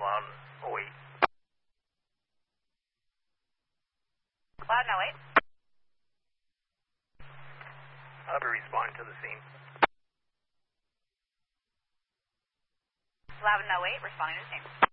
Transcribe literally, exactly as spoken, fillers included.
Loudon oh eight. Loudon oh eight. I'll be responding to the scene. Loudon oh eight, responding to the scene.